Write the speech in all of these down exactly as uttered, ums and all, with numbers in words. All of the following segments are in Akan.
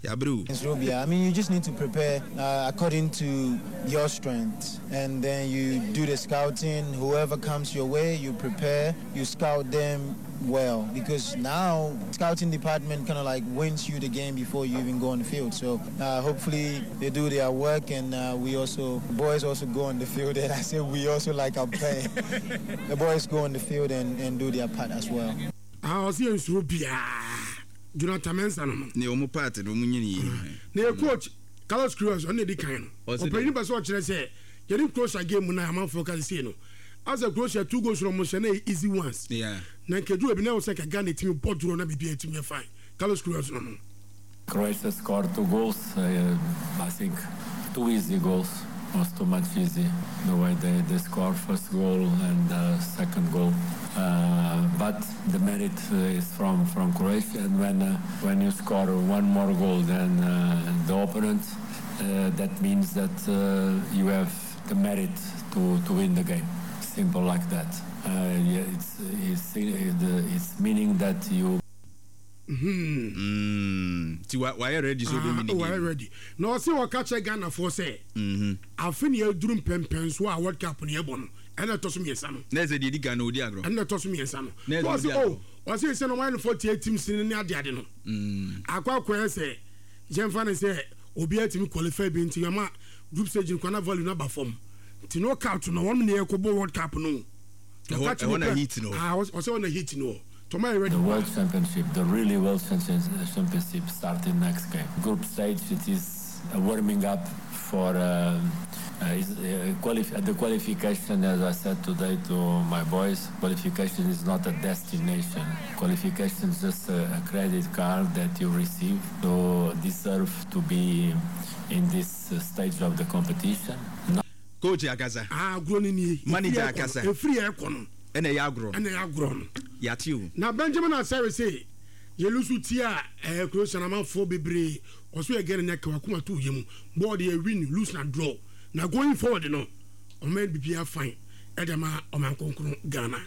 Yeah, bro. It's Rubia. I mean, you just need to prepare uh, according to your strength, and then you do the scouting. Whoever comes your way, you prepare, you scout them well, because now scouting department kind of like wins you the game before you even go on the field. So uh, hopefully they do their work, and uh, we also boys also go on the field. And I say we also like our play. The boys go on the field and, and do their part as well. I was here in Rubia. Jonathan Mensah. Ne omo part no munyini. Ne coach Carlos Cruz on the kind. Operating person chere say, "Getting closer game na am focus say no." As a closer two goals from Moshane easy ones. Yeah. Na kedu e bi na o say ka Ghana team boduro na bibia team fine. Carlos Cruz no. Croatia scored two goals. Uh, I think two easy goals. Was too much easy the way they, they scored first goal and uh, second goal. Uh, but the merit uh, is from, from Croatia, and when uh, when you score one more goal than uh, the opponent, uh, that means that uh, you have the merit to, to win the game. Simple like that. Uh, yeah, it's, it's, it's meaning that you. Hmm. Hmm. Ti wa wa ready so be me. Wa ready. No say we catch Ghana for say. Mhm. Afini edurum pempen so a World Cup ne ebo no. Ena to so me yesa no. Na ze di Ghana odi agro. Ena to so me yesa no. So say oh, we say say no one forty-eight teams ni ade ade no. Mhm. Akwa kwa say Jemfa ne say obi atimi qualify bi nti ma group stage nko na value na ba form. Ti no count no one ne ekobo World Cup no. I want to hit no. Ah, I say on a hit no. The World Championship, the really World Championship starting next game. Group stage, it is a warming up for uh, uh, uh, quali- the qualification, as I said today to my boys, qualification is not a destination. Qualification is just a, a credit card that you receive to deserve to be in this uh, stage of the competition. No. Coach Akasa. Ah, grown manager Akasa. A free aircon. And a yagro. And a yagron. Yatiu. Now Benjamin Asare say, Yelusu tia eh close na man for bebre. Also again na kwakuma tu yemu. Board ye win, lose na draw. Now going forward no. O men be fine. Edema o man konkron Ghana.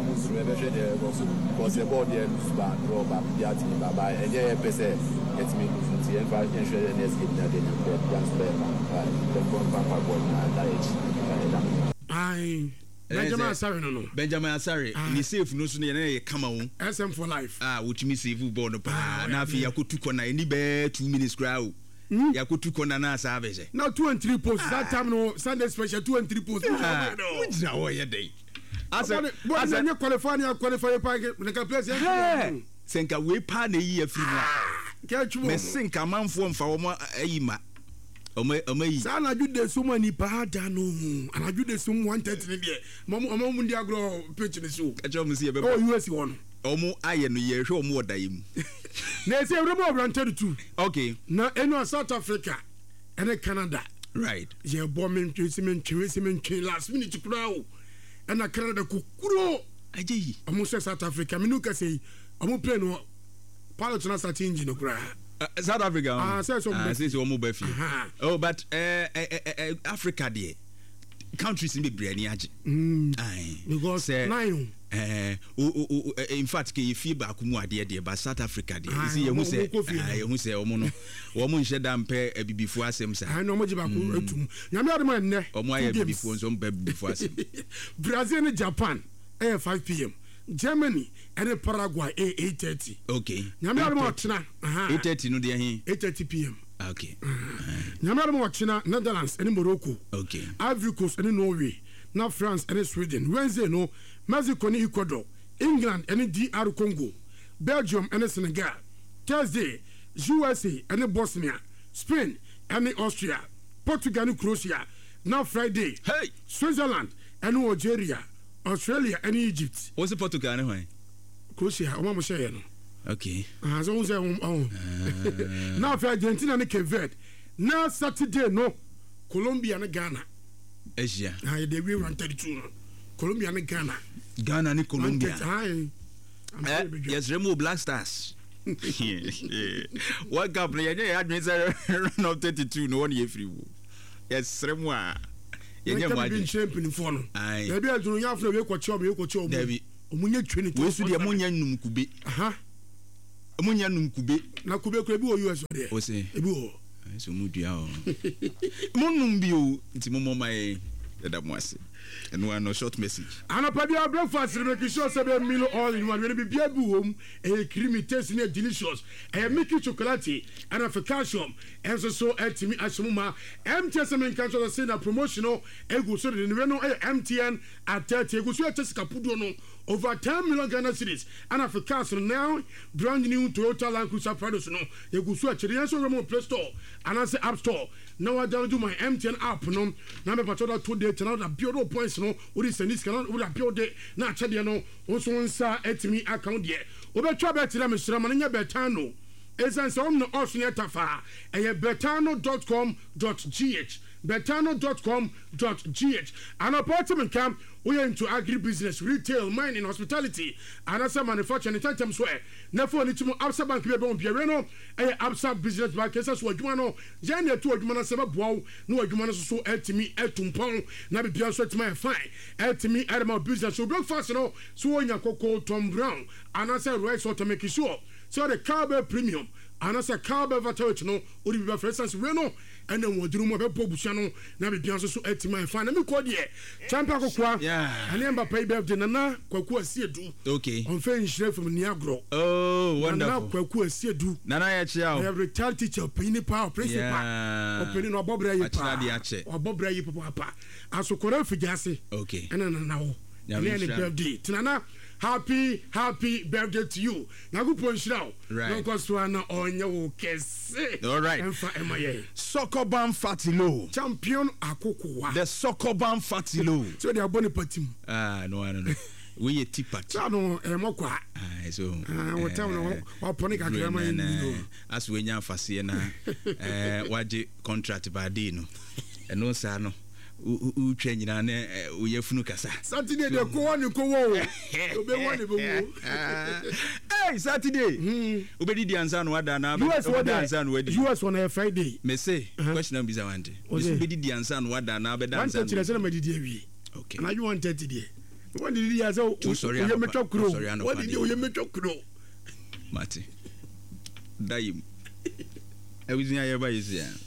Aye. Benjamin Asare no no. Benjamin Asare ni safe no so na ye kama wo. S M for life. Ah, which me save ball no pa. Na afi yakotu kona ni be two minutes crowd. Yakotu kona na service. Now two and three posts that time no Sunday special two and three posts. Ah, which na wo ye dey. Asa asa nye qualify ni qualify pa na ka place. Hey. Senka we pa na yi afiri no. Ka chumo. Me senka manfo mfa wo ma ayima. Ome ome yi. Sa na jude so mani pa da no. Ana jude so one thirty there. Momo omo mu ndi agro pitch ni so. Ka chumo si e be. Oh U S one. Omo aye no ye hwe omo odayim. Na say we mo brand thirty-two. Okay. Na eno South Africa and Canada. Right. Ye bombing treatment treatment last minute kura o. And Canada kukuro. Ajeyi. Omo South Africa me no ka say omo play no pilot na start engine kura. Uh, South Africa. Ah, say so. Ah, say so omo ba fi. Oh, but uh, uh, uh, uh, Africa there. Countries in the brain age. Mm. Aye. Because say, nine. Eh, uh, uh, uh, in fact, ke fi ba ku mu ade ade ba South Africa there. You see, you say, ah, you say omo no. Omo nche da mpe bibifo asem sa. Ah, no mo jiba ku etum. Nyame ade man ne. Omo aye bibifo nso mpe bibifo asem. Brazil and Japan at five p.m. Germany and Paraguay at eight thirty. Okay. Nyame ade mo tena. Aha. eight thirty no there hin. eight thirty p.m. Okay. Nyame ade mo tena Netherlands and Morocco. Okay. Ivory Coast and Norway. Now France and Sweden. Wednesday no Mexico and Ecuador. England and D R Congo. Belgium and Senegal. Thursday U S A and Bosnia. Spain and Austria. Portugal and Croatia. Now Friday. Hey. Switzerland and Algeria. Australia and Egypt. What's the Portugal anyway? Croatia. I'm going to say no. Okay. Ah, so say oh. Now for Argentina and Cape Verde. Now Saturday no Colombia and Ghana. Asia. Ah, they will run thirty-two no. Colombia and Ghana. Ghana and Colombia. Hi. Uh, yes, remove Black Stars. What cup player? Yeah, run of thirty-two. No one year free. Yes, remove. Yeah, yeah, been champion for no. Aye. Maybe I do not know you coach me, you coach me. Debbie. Omunye twenty. We should be a munye numkube. Aha. Amunya num kube. Na kube kube bi wo U S there. O say. Ebi wo. So mudua o. Monum bi o nti mo mai da mo ase. And one no short message. Anapabia breakfast make sure say be meal all in one. We be bia bi hom e creamy taste and delicious. E make chocolate and of calcium. And so so etimi asumuma M T S men can so say na promotional e go so the no M T N at thirty e go so test kapudo no over ten million Ghana cedis. And of calcium now brand new Toyota Land Cruiser Prado no e go so actually so remote Play Store and as App Store. Now I download my M T N app no na me pato two day channel that build points no we send this can we build day na chede no also nsa etimi account there obetwa betira me sira man nya betano esan so no osun etafa eye betano dot com dot g h betano dot com dot g h an apartment camp we are into agribusiness, retail, mining, hospitality, and as a manufacturing and time swear. Never need to Absa Bank be bon Pierreno, a Absa business bank as well. You know, Jania to a Jumana Seba Bow, no Jumana so at me at Tumpong, Nabi Pianswet my fine, at me at my business. So breakfast, no, so in your cocoa Tom Brown, and as a rice to make sure. So the Carber premium, and as a Carber Vatouch, no, would be for instance, Reno. And then we'll do more about Bobuchano, Nabi Pianso at my fine. Let me call you Champa Coqua, yeah, and then pay birthday Nana, Quakua Sedu, okay, on French from Niagro. Oh, wonderful. Quakua Sedu, Nana, I have retired teacher, Penny Power, Principal, or Penny or Bob Ray, or Bob Ray, Papa, as a Korea for Jassy, okay, and then now, birthday, Tanana. Happy, happy birthday to you. Now go punch now. Right. No cost one on your case. All right. Sokoban Fatilo. Champion Akoko. The Sokoban Fatilo. So they are bonny patim. Ah, no, I don't know. We a tipat. So no, a mokwa. Ah, so. Ah, what time? What ponic agreement? As we now Fasiena. Eh, what the contract by Dino. And no, sir, no. U change na ne uye funu kasa Saturday de ko woni ko wo obe woni bo eh Saturday obedi di ansa no wada na obedi ansa no wadi U S on a Friday me say question be zawante obedi di ansa no wada na obedi ansa no one thirty di awi okay na you one thirty di what did you say oye metro kro what did you oye metro kro mate dai everything I ever is here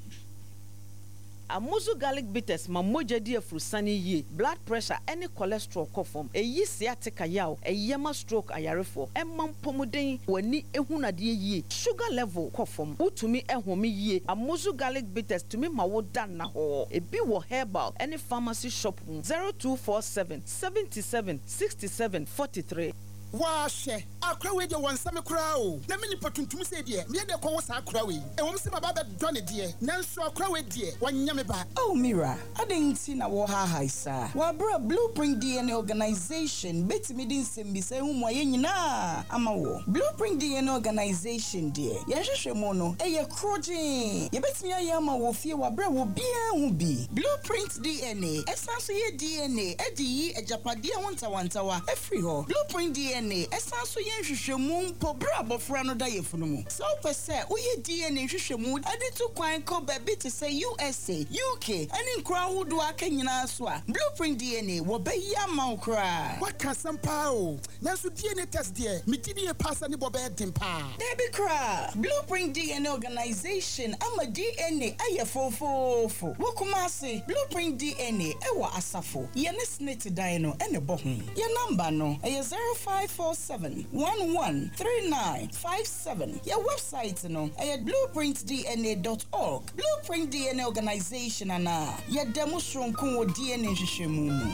Amuzu garlic bitters ma moja di afrusani ye blood pressure any cholesterol kofom eyi sciatica yaw eyema stroke ayarefo emam pomuden wani ehunade ye sugar level kofom utumi ehome ye Amuzu garlic bitters tumi ma woda na ho ebi wo herbal any pharmacy shop zero two four seven seven seven six seven four three Washe, akra we de wansame kura o. Na me ni patuntum se de, me de ko wo sa akra we. E wo mse baba be do ne de, nanso akra we de, wanya me ba. Oh Mira, adenti na wo ha haisa. Wa bra Blueprint D N A organization betimi din sembi se hu mo ye nyina ama wo. Blueprint D N A organization de. Ye hwehwe mo no, e ye kroje. Ye betimi aye ama wo fie wa bra wo bia hu bi. Blueprint D N A, esanso ye D N A, e di yi ejapade wonta wanta wa. E free ho. Blueprint D N A esanso yen hwehwemu mpo bra bofra no da yefunu mu so pese uye D N A hwehwemu ade to kwan ko ba bi te say U S A U K ani nkra wudu aka nyina so a Blueprint D N A wo be yama ukra waka sampa o nanso D N A test there me di e pass ani bo be dempa Debbie Kra Blueprint D N A organization ama D N A ayefofofo wokumase Blueprint D N A ewa asafo ye ne snete dan no ene bo ho ye number no e zero five four seven one one three nine five seven. Your website no at blueprint d n a dot org. Blueprint D N A organization ana ya demonstration ko D N A hwehwemu.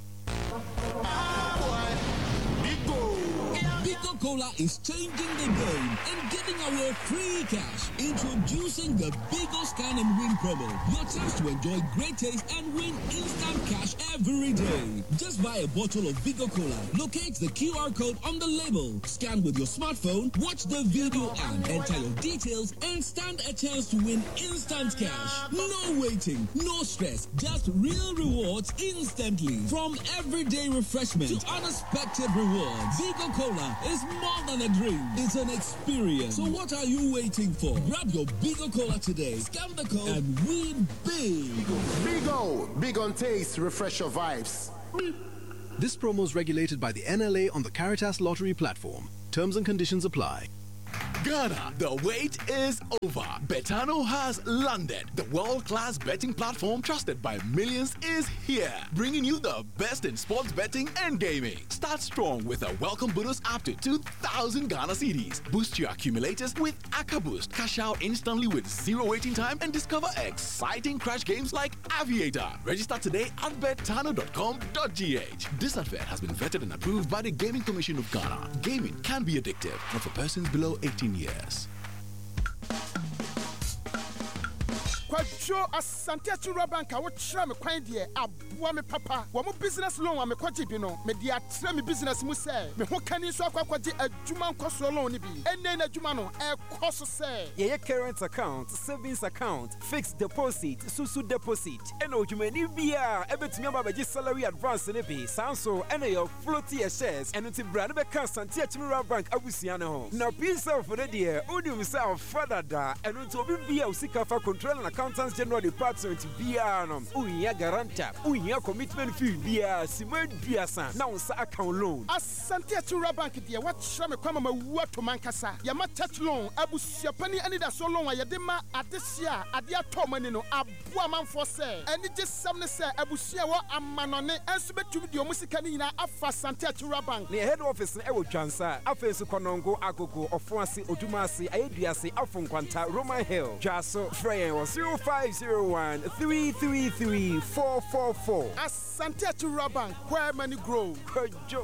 Bigo Cola is changing the game and giving away free cash. Introducing the Bigo Scan and Win promo. Your chance to enjoy great taste and win instant cash every day. Just buy a bottle of Bigo Cola. Locate the Q R code on the label. Scan with your smartphone, watch the video and enter your details and stand a chance to win instant cash. No waiting, no stress, just real rewards instantly. From everyday refreshment to unexpected rewards, Bigo Cola is more than a drink. It's an experience. So what are you waiting for? Grab your Bigo Cola today. Scan the code and win big. Bigo, big on taste, refresh your vibes. This promo is regulated by the N L A on the Caritas Lottery platform. Terms and conditions apply. Ghana, the wait is over. Betano has landed. The world-class betting platform trusted by millions is here, bringing you the best in sports betting and gaming. Start strong with a welcome bonus up to two thousand Ghana cedis. Boost your accumulators with Aka Boost. Cash out instantly with zero waiting time and discover exciting crash games like Aviator. Register today at betano dot com dot g h. This advert has been vetted and approved by the Gaming Commission of Ghana. Gaming can be addictive, not for persons below eighteen years. Kwajo asante achura bank a wo kira me kwan de aboa me papa wo mo business loan a me kwaje bi no me de atra me business mu say me ho kani so akwakwaje adwuma nkoso loan ni bi enne na adwuma no e koso say ye current account, savings account, fixed deposit, susu deposit ena odwumani bia ebetumi ababaji salary advance ne bi sanso ena your floaty shares eno ti bra ne be kan asante achura bank abusia ne ho na pisa for the dear odi self father da eno to obi bia usika fa control na Accountants General Department Bianum, Uya Garanta, Uya Commitment Fee, Bia, Simon Biasa, now account loan. Asante Achura Bank, dear, what shall me come a word to Mancasa? Yama touch loan, Abu Siapani, and that's so long. Ayadema, Adesia, Adia Tomanino, Abuaman for sale, and it just some say Abu Siawa, Amanone, and submit to the Musicanina, Afa Sante Achura Bank. The head office in Ewo Chansa, Afesu Konongo, Agogo, Ofuansi, Odumasi, Ayediasi, Afon Quanta, Roman Hill, Jaso, Freya was zero five zero one three three three four four four. Asante Achura Bank, where money grow. Kwajo,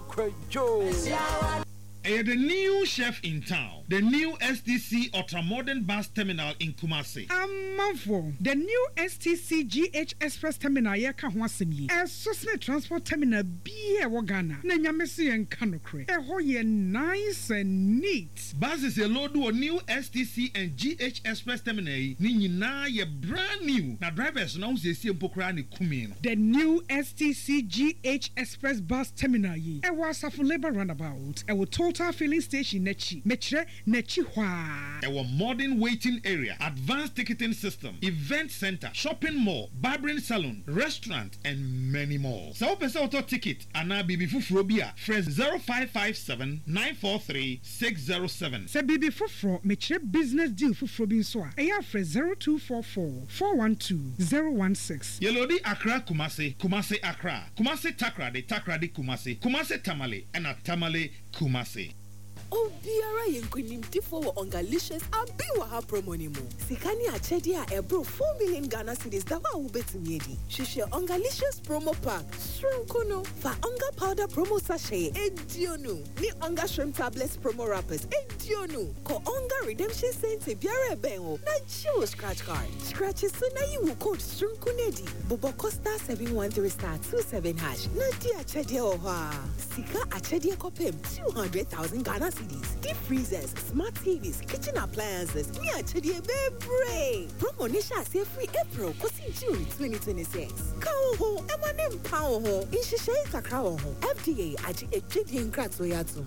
kwajo. And the new chef in town, the new S T C Ultramodern Bus Terminal in Kumasi. Amanfo, the new S T C G H Express Terminal yaka hwasemi. E Sosne Transport Terminal bi e wo Ghana. Na nyamesi en kanokre. E ho ye nice and neat. Buses a load o new S T C and G H Express Terminal ni nyina ye brand new. Na drivers na se sie mpokra ne kumi no. The new S T C G H Express Bus Terminal yi. E wa Asafo Labour Roundabout. E wo Total Filling Station nechi. Metre nechi hwa. Our modern waiting area, advanced ticketing system, event center, shopping mall, barbering salon, restaurant, and many more. So pesa auto ticket ana bibi fufuro bia fresh zero five five seven nine four three six zero seven. Se bibi fufuro metre business deal fufuro bi nso a. Eya fresh zero two four four four one two zero one six. Yelodi Accra Kumasi, Kumasi Accra, Kumasi Takrade, Takrade Kumasi, Kumasi Tamale, and a Tamale Kumasi. Obiara yenkunim tifo wo ongalicious abi wa ha promo ni mo. Sikani achedi a ebro four million Ghana cedis da wa ubetumi edi. Shishe ongalicious promo pack. Shrimp kuno fa onga powder promo sachet edionu. Ni onga shrimp tablets promo wrappers edionu. Ko onga redemption cents biara benwo. Na chiwo scratch card. Scratches so na you code shrimp kunedi. Bobo Costa seven one three star two seven hash. Na di achedi o ha. Sika achedi kopem two hundred thousand Ghana cedis. Deep freezers, smart T Vs, kitchen appliances, me achedi bebre. Promo nisha say free April kosi June twenty twenty-six. Ka ho, emanem pa ho. Inshishe kakra ho. F D A aji ejedi nkratso yatum.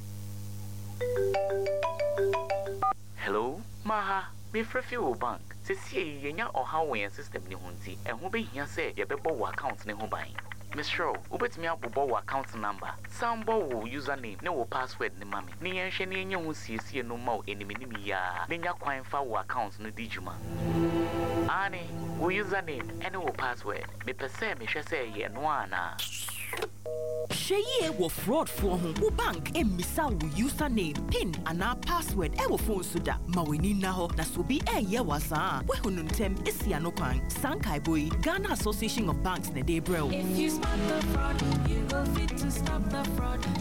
Hello, Maha. Me frefi wo bank. Sisi yenya oha wen system ni hunti. E ho be hia say ye bebo wo account ni ho ban. Mister ubetimi abobo wo account number. Sambo wo username ne wo password ne mame. Ni yenhwe ne yenye ho siesie no ma o enimini ya. Ne nya kwan fa wo account no dijuma. Ani, wo username ene wo password. Me pese me hwe say ye no ana. Sheye wo fraud for ho. Wo bank e misa wo username, pin ana password e wo phone suda. Ma weni na ho na so bi e ye wasa. We hunu ntem isia no kwan. Sankai boy, Ghana Association of Banks ne dey bro. If you spot the fraud, you go fit to stop the fraud.